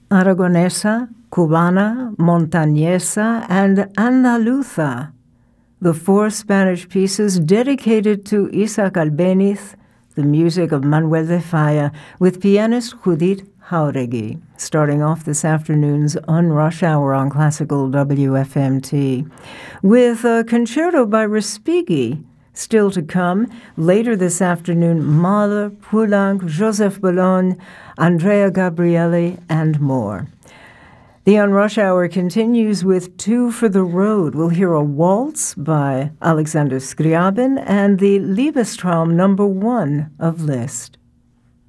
Aragonesa, Cubana, Montañesa, and Andaluza, the 4 Spanish pieces dedicated to Isaac Albéniz, the music of Manuel de Falla, with pianist Judith Jauregui, starting off this afternoon's Unrush Hour on Classical WFMT, with a concerto by Respighi, still to come. Later this afternoon, Mahler, Poulenc, Joseph Boulogne, Andrea Gabrieli, and more. The Unrush Hour continues with 2 for the Road. We'll hear a waltz by Alexander Scriabin and the Liebestraum No. 1 of Liszt.